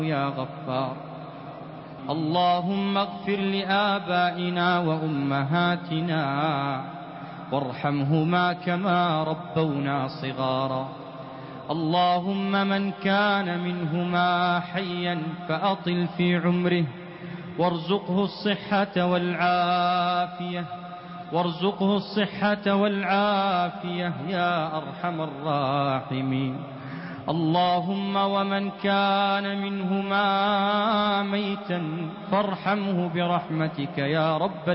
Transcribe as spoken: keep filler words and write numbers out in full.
يا غفار. اللهم اغفر لآبائنا وأمهاتنا وارحمهما كما ربونا صغارا. اللهم من كان منهما حيا فأطل في عمره وارزقه الصحة والعافية وارزقه الصحة والعافية يا أرحم الراحمين. اللهم ومن كان منهما ميتا فارحمه برحمتك يا رب